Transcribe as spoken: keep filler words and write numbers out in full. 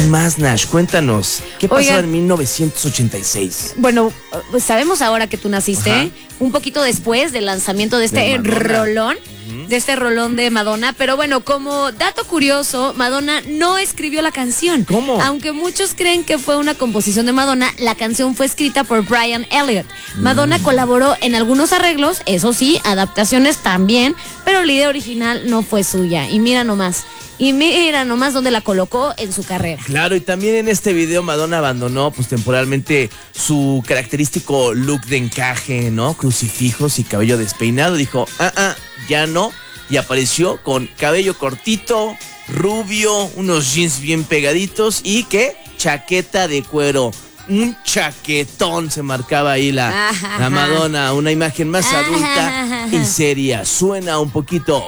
más, Nash? Cuéntanos. ¿Qué pasó Oigan, en mil novecientos ochenta y seis? Bueno, pues sabemos ahora que tú naciste, Ajá. un poquito después del lanzamiento de este De Madonna. rolón, de este rolón de Madonna. Pero bueno, como dato curioso, Madonna no escribió la canción. ¿Cómo? Aunque muchos creen que fue una composición de Madonna, la canción fue escrita por Brian Elliott. Madonna mm. colaboró en algunos arreglos, eso sí, adaptaciones también, pero la idea original no fue suya. Y mira nomás. Y mira nomás dónde la colocó en su carrera. Claro, y también en este video Madonna abandonó pues temporalmente su característico look de encaje, ¿no? Crucifijos y cabello despeinado. Dijo, ah, ah, ya no. Y apareció con cabello cortito, rubio, unos jeans bien pegaditos y ¿qué? Chaqueta de cuero. Un chaquetón se marcaba ahí la, la Madonna, una imagen más adulta y seria. Suena un poquito